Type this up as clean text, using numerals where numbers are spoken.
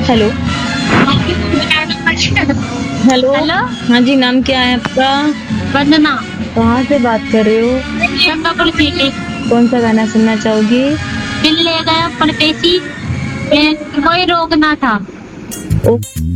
Hello. Hello. Hello. हाँ जी, नाम क्या है आपका? वंदना। कहाँ से बात कर रहे हो? चंपापुर सिटी। कौन सा गाना सुनना चाहोगी? दिल ले गया परदेसी, कोई रोकना था। ओ